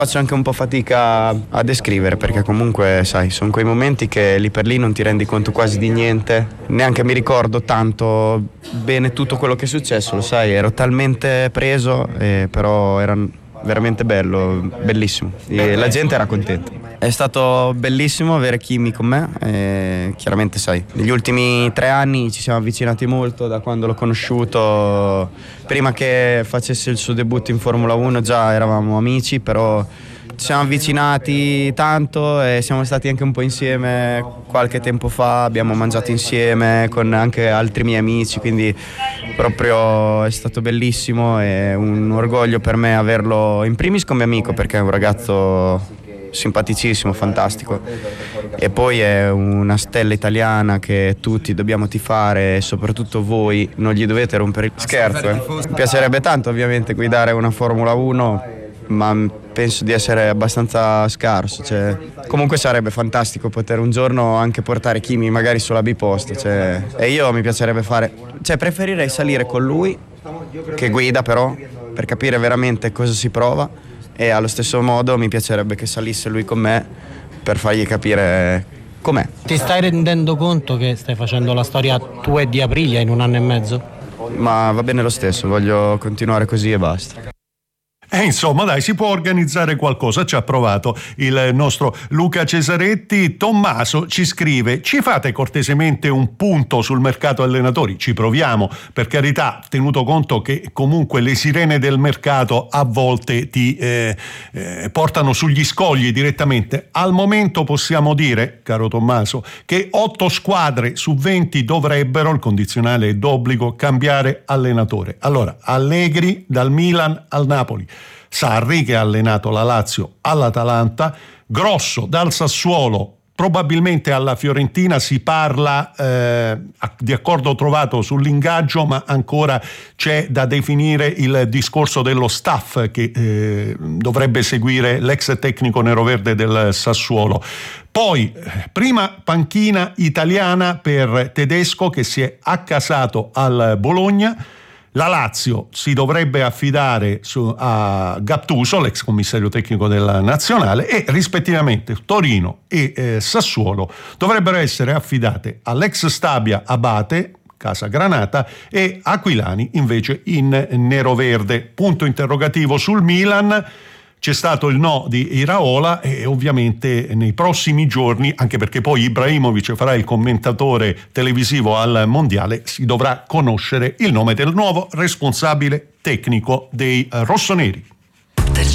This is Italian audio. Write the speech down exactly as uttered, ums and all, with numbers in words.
Faccio anche un po' fatica a descrivere perché comunque sai, sono quei momenti che lì per lì non ti rendi conto quasi di niente, neanche mi ricordo tanto bene tutto quello che è successo, lo sai, ero talmente preso, eh, però era veramente bello, bellissimo, e la gente era contenta. È stato bellissimo avere Kimi con me, e chiaramente sai, negli ultimi tre anni ci siamo avvicinati molto da quando l'ho conosciuto, prima che facesse il suo debutto in Formula uno già eravamo amici, però ci siamo avvicinati tanto e siamo stati anche un po' insieme qualche tempo fa, abbiamo mangiato insieme con anche altri miei amici, quindi proprio è stato bellissimo e un orgoglio per me averlo in primis come amico perché è un ragazzo simpaticissimo, fantastico, e poi è una stella italiana che tutti dobbiamo tifare e soprattutto voi non gli dovete rompere il scherzo. Eh. Mi piacerebbe tanto ovviamente guidare una Formula uno, ma penso di essere abbastanza scarso, cioè, comunque sarebbe fantastico poter un giorno anche portare Kimi magari sulla biposta, cioè, e io mi piacerebbe fare, cioè preferirei salire con lui che guida però per capire veramente cosa si prova, e allo stesso modo mi piacerebbe che salisse lui con me per fargli capire com'è. Ti stai rendendo conto che stai facendo la storia tua e di Aprilia in un anno e mezzo? Ma va bene lo stesso, voglio continuare così e basta. E insomma dai, si può organizzare qualcosa, ci ha provato il nostro Luca Cesaretti. Tommaso ci scrive: ci fate cortesemente un punto sul mercato allenatori? Ci proviamo, per carità, tenuto conto che comunque le sirene del mercato a volte ti eh, eh, portano sugli scogli direttamente. Al momento possiamo dire, caro Tommaso, che otto squadre su venti dovrebbero, il condizionale è d'obbligo, cambiare allenatore. Allora, Allegri dal Milan al Napoli, Sarri che ha allenato la Lazio all'Atalanta, Grosso dal Sassuolo probabilmente alla Fiorentina. Si parla eh, di accordo trovato sull'ingaggio, ma ancora c'è da definire il discorso dello staff che eh, dovrebbe seguire l'ex tecnico neroverde del Sassuolo. Poi, prima panchina italiana per Tedesco che si è accasato al Bologna. La Lazio si dovrebbe affidare su, a Gattuso, l'ex commissario tecnico della nazionale, e rispettivamente Torino e eh, Sassuolo dovrebbero essere affidate all'ex Stabia Abate, casa Granata, e Aquilani invece in neroverde. Punto interrogativo sul Milan. C'è stato il no di Iraola e ovviamente nei prossimi giorni, anche perché poi Ibrahimovic farà il commentatore televisivo al Mondiale, si dovrà conoscere il nome del nuovo responsabile tecnico dei rossoneri.